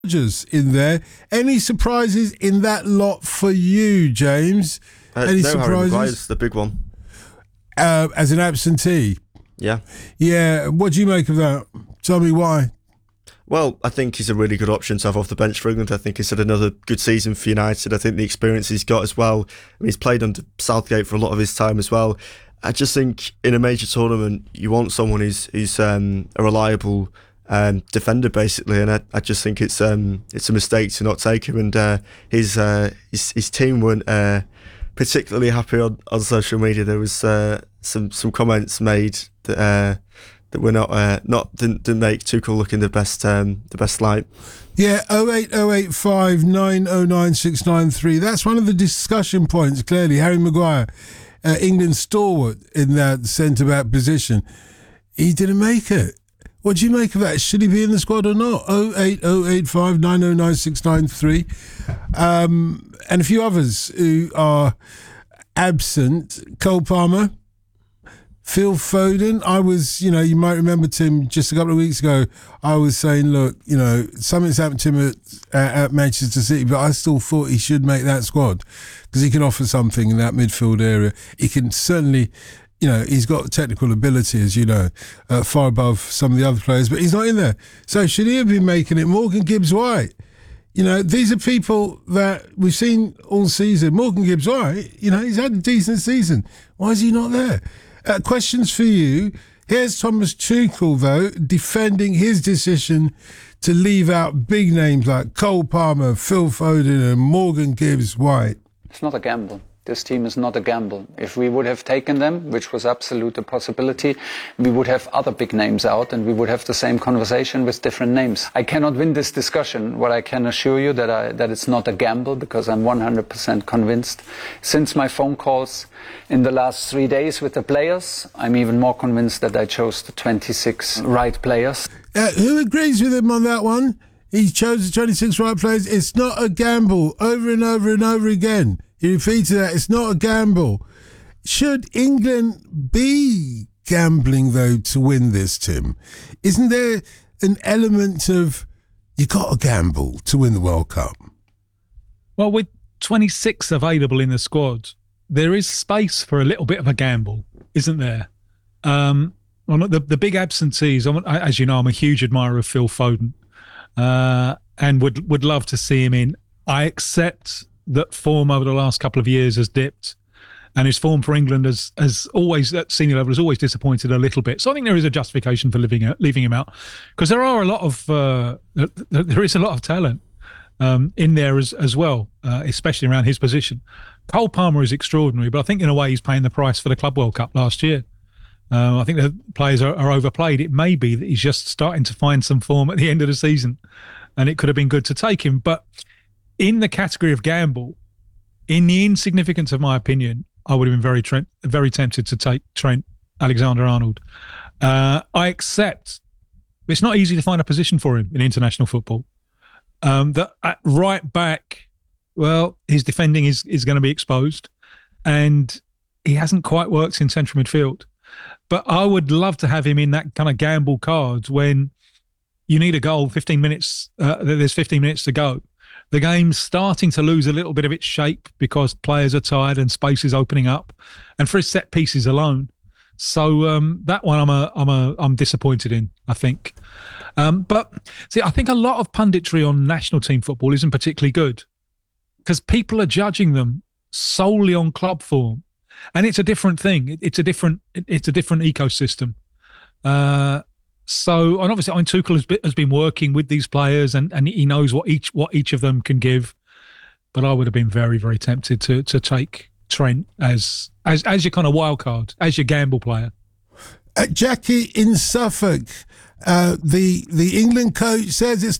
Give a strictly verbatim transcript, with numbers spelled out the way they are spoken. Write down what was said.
Rodgers in there. Any surprises in that lot for you, James? Uh, Any no, surprises? Harry Maguire's the big one. Uh, as an absentee? Yeah. Yeah, what do you make of that? Tell me why. Well, I think he's a really good option to have off the bench for England. I think he's had another good season for United. I think the experience he's got as well. I mean, he's played under Southgate for a lot of his time as well. I just think in a major tournament, you want someone who's, who's um, a reliable um, defender, basically. And I, I just think it's um, it's a mistake to not take him. And uh, his, uh, his his team weren't uh, particularly happy on, on social media. There was uh, some some comments made that. Uh, that we're not uh, not didn't, didn't make Tuchel look in the best um, the best light. Yeah, oh eight oh eight five nine oh nine six nine three. That's one of the discussion points, clearly. Harry Maguire, uh, England's stalwart in that centre-back position. He didn't make it. What do you make of that? Should he be in the squad or not? oh eight oh eight five nine oh nine six nine three. Um, and a few others who are absent. Cole Palmer, Phil Foden. I was, you know, you might remember, Tim, just a couple of weeks ago, I was saying, look, you know, something's happened to him at, uh, at Manchester City, but I still thought he should make that squad because he can offer something in that midfield area. He can certainly, you know, he's got technical ability, as you know, uh, far above some of the other players, but he's not in there. So should he have been making it? Morgan Gibbs-White. You know, these are people that we've seen all season. Morgan Gibbs-White, you know, he's had a decent season. Why is he not there? Uh, questions for you. Here's Thomas Tuchel, though, defending his decision to leave out big names like Cole Palmer, Phil Foden and Morgan Gibbs-White. It's not a gamble. This team is not a gamble. If we would have taken them, which was absolute a possibility, we would have other big names out and we would have the same conversation with different names. I cannot win this discussion. What I can assure you that I, that it's not a gamble because I'm one hundred percent convinced. Since my phone calls in the last three days with the players, I'm even more convinced that I chose the twenty-six right players. Uh, who agrees with him on that one? He chose the twenty-six right players. It's not a gamble. Over and over and over again. He repeated that. It's not a gamble. Should England be gambling, though, to win this, Tim? Isn't there an element of you got to gamble to win the World Cup? Well, with twenty-six available in the squad, there is space for a little bit of a gamble, isn't there? Um, well, the, the big absentees, I'm, as you know, I'm a huge admirer of Phil Foden uh, and would, would love to see him in. I accept that form over the last couple of years has dipped and his form for England has, has always, at senior level, has always disappointed a little bit. So I think there is a justification for leaving, out, leaving him out because there are a lot of, uh, there is a lot of talent um, in there as, as well, uh, especially around his position. Cole Palmer is extraordinary, but I think in a way he's paying the price for the Club World Cup last year. Uh, I think the players are, are overplayed. It may be that he's just starting to find some form at the end of the season and it could have been good to take him. But in the category of gamble, in the insignificance of my opinion, I would have been very Trent, very tempted to take Trent Alexander-Arnold. Uh, I accept it's not easy to find a position for him in international football. Um, that at right back, well, his defending is, is going to be exposed and he hasn't quite worked in central midfield. But I would love to have him in that kind of gamble cards when you need a goal, fifteen minutes, uh, there's fifteen minutes to go. The game's starting to lose a little bit of its shape because players are tired and space is opening up, and for his set pieces alone. So um, that one I'm a, I'm a, I'm disappointed in, I think. Um, but see, I think a lot of punditry on national team football isn't particularly good because people are judging them solely on club form, and it's a different thing. It's a different, it's a different ecosystem. Uh, So, and obviously, I mean, Tuchel has been, has been working with these players, and, and he knows what each what each of them can give. But I would have been very, very tempted to to take Trent as as as your kind of wild card, as your gamble player. Uh, Jackie in Suffolk, uh, the the England coach says it's